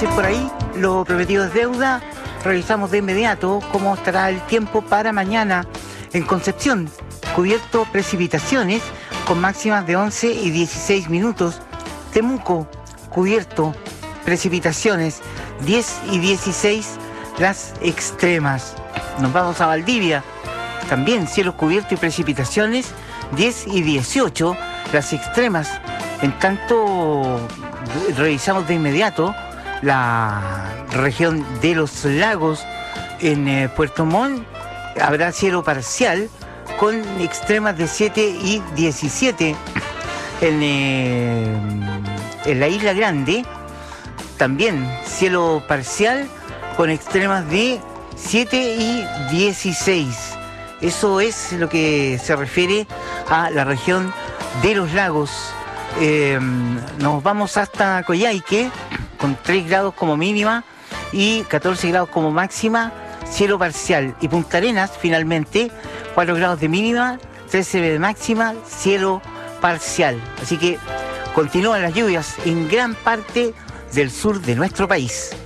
dicen por ahí, lo prometido es deuda. Revisamos de inmediato cómo estará el tiempo para mañana en Concepción. Cubierto precipitaciones con máximas de 11 y 16 minutos. Temuco, cubierto precipitaciones 10 y 16 las extremas. Nos vamos a Valdivia. También cielos cubiertos y precipitaciones 10 y 18 las extremas. En tanto, revisamos de inmediato la región de los lagos. En Puerto Montt habrá cielo parcial con extremas de 7 y 17. En la Isla Grande también cielo parcial con extremas de 7 y 16. Eso es lo que se refiere a la región de los lagos. Nos vamos hasta Coyhaique con 3 grados como mínima y 14 grados como máxima, cielo parcial. Y Punta Arenas finalmente 4 grados de mínima, 13 de máxima, cielo parcial. Así que continúan las lluvias en gran parte del sur de nuestro país.